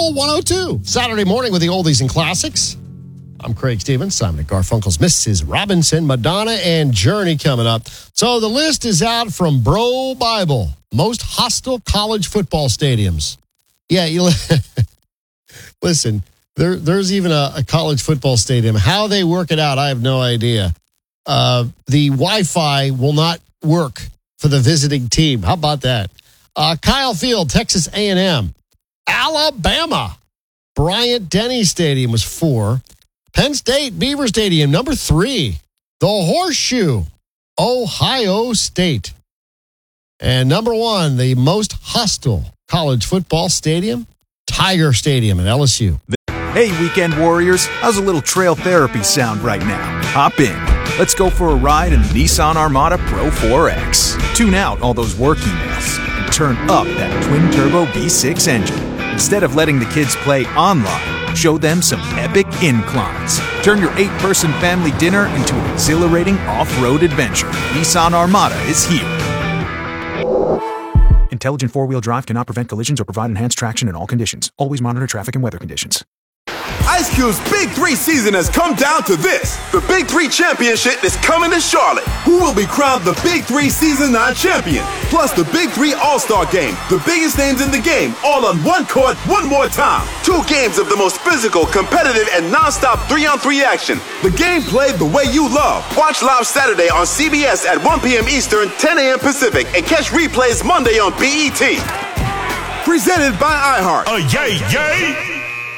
Roll 102. Saturday morning with the oldies and classics. I'm Craig Stevens, Simon & Garfunkel's Mrs. Robinson, Madonna, and Journey coming up. So the list is out from Bro Bible. Most hostile college football stadiums. Yeah, listen, there's even a college football stadium. How they work it out, I have no idea. The Wi-Fi will not work for the visiting team. How about that? Kyle Field, Texas A&M. Alabama. Bryant-Denny Stadium was 4. Penn State Beaver Stadium, number 3. The Horseshoe, Ohio State. And number 1, the most hostile college football stadium, Tiger Stadium at LSU. Hey, weekend warriors, how's a little trail therapy sound right now? Hop in. Let's go for a ride in the Nissan Armada Pro 4X. Tune out all those work emails and turn up that twin-turbo V6 engine. Instead of letting the kids play online, show them some epic inclines. Turn your 8-person family dinner into an exhilarating off-road adventure. Nissan Armada is here. Intelligent four-wheel drive cannot prevent collisions or provide enhanced traction in all conditions. Always monitor traffic and weather conditions. Ice Cube's Big 3 season has come down to this. The Big 3 Championship is coming to Charlotte. Who will be crowned the Big 3 Season 9 champion? Plus the Big 3 All-Star Game. The biggest names in the game, all on one court, one more time. 2 games of the most physical, competitive, and non-stop 3-on-3 action. The game played the way you love. Watch live Saturday on CBS at 1 p.m. Eastern, 10 a.m. Pacific, and catch replays Monday on BET. Presented by iHeart. Yay, yay!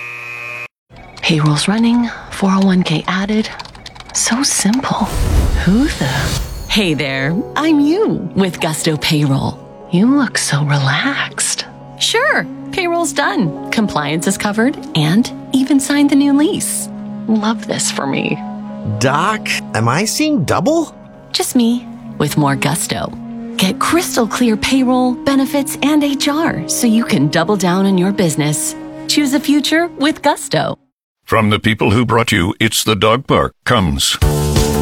Payroll's running, 401k added. So simple. Who the? Hey there, I'm you with Gusto Payroll. You look so relaxed. Sure, payroll's done. Compliance is covered and even signed the new lease. Love this for me. Doc, am I seeing double? Just me with more gusto. Get crystal clear payroll, benefits, and HR so you can double down on your business. Choose a future with Gusto. From the people who brought you It's the Dog Park comes